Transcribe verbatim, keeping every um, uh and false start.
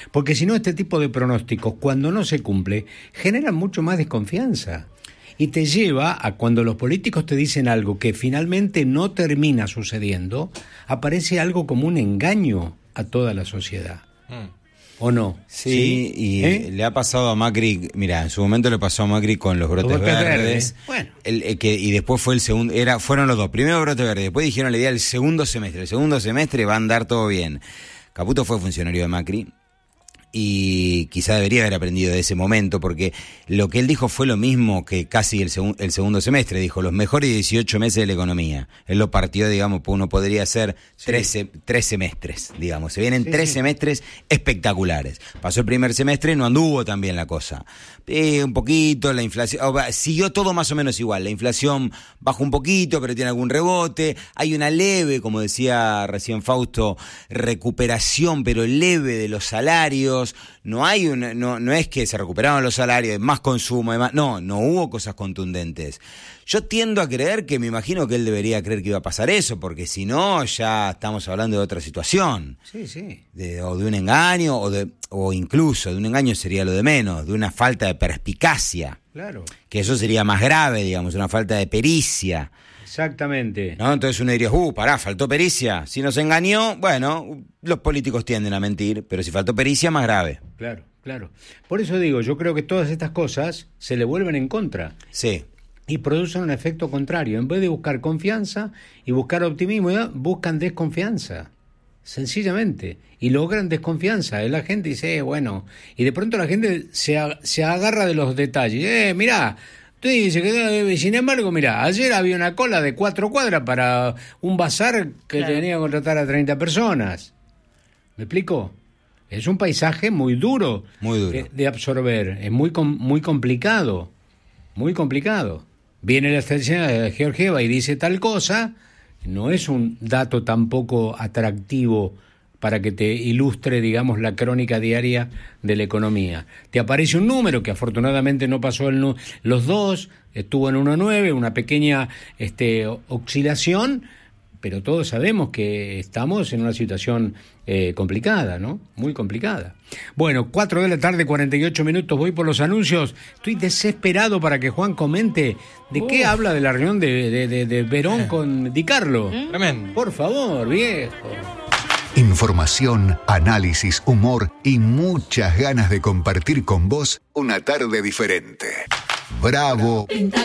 Porque si no, este tipo de pronósticos, cuando no se cumple, generan mucho más desconfianza. Y te lleva a cuando los políticos te dicen algo que finalmente no termina sucediendo, aparece algo como un engaño a toda la sociedad. Mm. ¿O no? Sí, ¿Sí? y ¿Eh? le ha pasado a Macri, mira, en su momento le pasó a Macri con los brotes, los brotes verdes, verdes. Bueno. El, el que, y después fue el segundo, era, fueron los dos, primero brote verde, después dijeron la idea del segundo semestre, el segundo semestre va a andar todo bien. Caputo fue funcionario de Macri, y quizá debería haber aprendido de ese momento, porque lo que él dijo fue lo mismo que casi el, segu- el segundo semestre. Dijo los mejores dieciocho meses de la economía. Él lo partió, digamos, uno podría ser sí. trece, tres semestres, digamos. Se vienen sí, tres sí. semestres espectaculares. Pasó el primer semestre, no anduvo tan bien la cosa. Eh, un poquito, la inflación, oh, siguió todo más o menos igual. La inflación bajó un poquito, pero tiene algún rebote. Hay una leve, como decía recién Fausto, recuperación, pero leve de los salarios. No hay una, no, no es que se recuperaron los salarios, más consumo, más, no, no hubo cosas contundentes. Yo tiendo a creer que me imagino que él debería creer que iba a pasar eso, porque si no, ya estamos hablando de otra situación. Sí, sí. De, o de un engaño, o de, o incluso de un engaño sería lo de menos, de una falta de perspicacia. Claro. Que eso sería más grave, digamos, una falta de pericia. Exactamente. ¿No? Entonces uno diría, uh, pará, faltó pericia. Si nos engañó, bueno, los políticos tienden a mentir, pero si faltó pericia, más grave. Claro, claro. Por eso digo, yo creo que todas estas cosas se le vuelven en contra. Sí. Y producen un efecto contrario. En vez de buscar confianza y buscar optimismo, buscan desconfianza. Sencillamente. Y logran desconfianza. La gente dice, eh, bueno. Y de pronto la gente se, se agarra de los detalles. Eh, mirá. Dice que, sin embargo, mira, ayer había una cola de cuatro cuadras para un bazar que claro. tenía que contratar a treinta personas. ¿Me explico? Es un paisaje muy duro, muy duro. De, de absorber. Es muy muy complicado. Muy complicado. Viene la estación de Georgieva y dice tal cosa, no es un dato tampoco atractivo para que te ilustre, digamos, la crónica diaria de la economía. Te aparece un número que afortunadamente no pasó el nu- los dos, estuvo en uno coma nueve, una pequeña este, oscilación, pero todos sabemos que estamos en una situación eh, complicada, ¿no? Muy complicada. Bueno, cuatro de la tarde, cuarenta y ocho minutos, voy por los anuncios. Estoy desesperado para que Juan comente de Uf. qué habla de la reunión de, de, de, de Verón con Di Carlo. Tremendo. Por favor, viejo. Información, análisis, humor y muchas ganas de compartir con vos una tarde diferente. Bravo.